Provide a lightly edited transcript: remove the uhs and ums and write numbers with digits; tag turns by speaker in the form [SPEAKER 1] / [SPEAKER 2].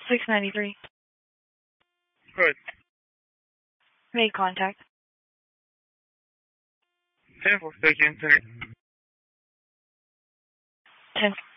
[SPEAKER 1] 693.
[SPEAKER 2] Good.
[SPEAKER 1] Made contact.
[SPEAKER 2] 10 for station 3.
[SPEAKER 1] 10.